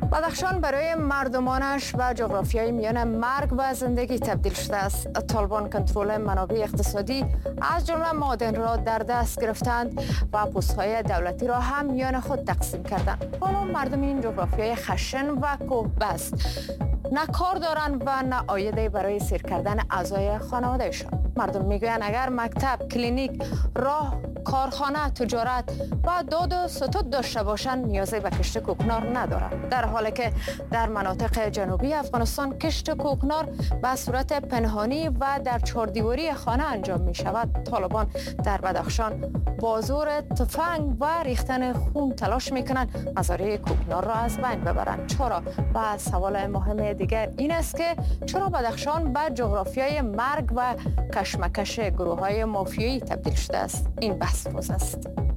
بدخشان برای مردمانش و جغرافیای میان مرگ و زندگی تبدیل شده است. طالبان کنترل منابع اقتصادی از جمله معادن را در دست گرفتند و پست‌های دولتی را هم میان خود تقسیم کردند. حالا مردم این جغرافیای خشن و کوهبست نه کار دارند و نه عایدی برای سیر کردن اعضای خانوادهشان. مردم میگویند اگر مکتب، کلینیک، راه، کارخانه، تجارت و داد و ستود داشته باشند نیازی به کشت کوکنار ندارند. در حالی که در مناطق جنوبی افغانستان کشت کوکنار به صورت پنهانی و در چهاردیواری خانه انجام می شود. طالبان در بدخشان با زور تفنگ و ریختن خون تلاش می کنند مزارع کوکنار را از بین ببرند. چرا؟ و سوال مهم دیگر این است که چرا بدخشان به جغرافیای مرگ و کشمکش گروه های مافیایی تبدیل شده است؟ این بحث باز است.